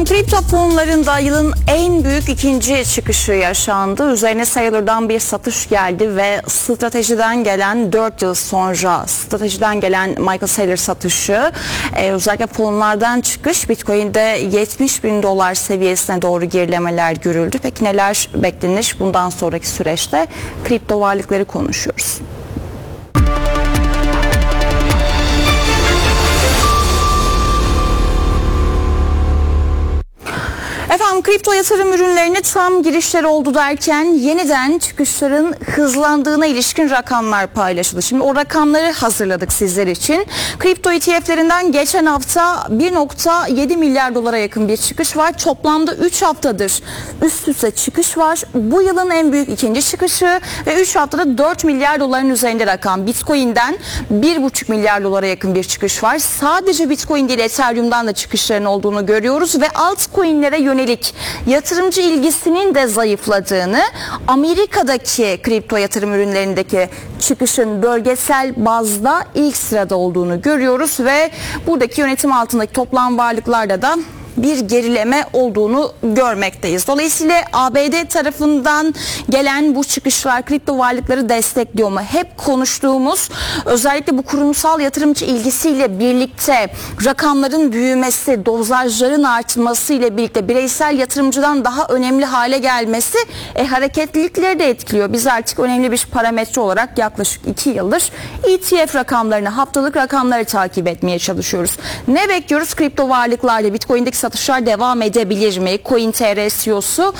Kripto fonlarında yılın en büyük ikinci çıkışı yaşandı. Üzerine sayılardan bir satış geldi ve stratejiden gelen 4 yıl sonra stratejiden gelen Michael Saylor satışı, özellikle fonlardan çıkış Bitcoin'de 70 bin dolar seviyesine doğru gerilemeler görüldü. Peki neler beklenir bundan sonraki süreçte? Kripto varlıkları konuşuyoruz. Efendim, kripto yatırım ürünlerine tam girişler oldu derken yeniden çıkışların hızlandığına ilişkin rakamlar paylaşıldı. Şimdi o rakamları hazırladık sizler için. Kripto ETF'lerinden geçen hafta 1.7 milyar dolara yakın bir çıkış var. Toplamda 3 haftadır üst üste çıkış var. Bu yılın en büyük ikinci çıkışı ve 3 haftada 4 milyar doların üzerinde rakam. Bitcoin'den 1.5 milyar dolara yakın bir çıkış var. Sadece Bitcoin değil, Ethereum'dan da çıkışların olduğunu görüyoruz ve altcoin'lere yönelik yatırımcı ilgisinin de zayıfladığını, Amerika'daki kripto yatırım ürünlerindeki çıkışın bölgesel bazda ilk sırada olduğunu görüyoruz ve buradaki yönetim altındaki toplam varlıklarda da bir gerileme olduğunu görmekteyiz. Dolayısıyla ABD tarafından gelen bu çıkışlar kripto varlıkları destekliyor mu? Hep konuştuğumuz, özellikle bu kurumsal yatırımcı ilgisiyle birlikte rakamların büyümesi, dozajların artması ile birlikte bireysel yatırımcıdan daha önemli hale gelmesi hareketlilikleri de etkiliyor. Biz artık önemli bir parametre olarak yaklaşık 2 yıldır ETF rakamlarını, haftalık rakamları takip etmeye çalışıyoruz. Ne bekliyoruz? Kripto varlıklarla Bitcoin'deki satışlar devam edebilir mi? CoinTR CEO'su